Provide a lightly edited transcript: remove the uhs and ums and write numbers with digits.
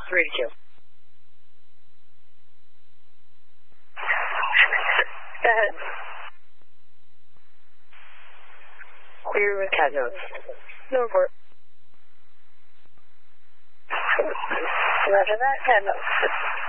3 to 2. Go ahead. Clear with cat notes. No report. Roger that, cat notes.